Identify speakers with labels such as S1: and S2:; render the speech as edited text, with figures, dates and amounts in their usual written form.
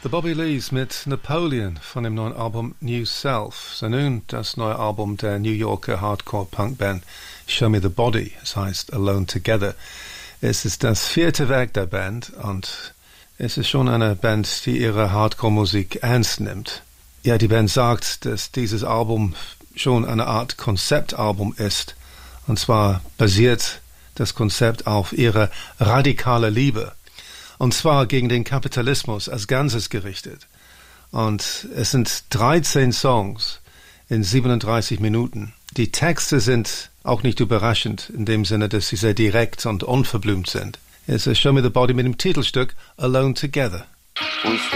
S1: The Bobby Lees mit Napoleon von dem neuen Album New Self. So nun das neue Album der New Yorker Hardcore-Punk-Band Show Me the Body. Es heißt Alone Together. Es ist das 4. Werk der Band und es ist schon eine Band, die ihre Hardcore-Musik ernst nimmt. Ja, die Band sagt, dass dieses Album schon eine Art Konzeptalbum ist. Und zwar basiert das Konzept auf ihrer radikale Liebe. Und zwar gegen den Kapitalismus als Ganzes gerichtet. Und es sind 13 Songs in 37 Minuten. Die Texte sind auch nicht überraschend, in dem Sinne, dass sie sehr direkt und unverblümt sind. Es ist Show Me the Body mit dem Titelstück Alone Together.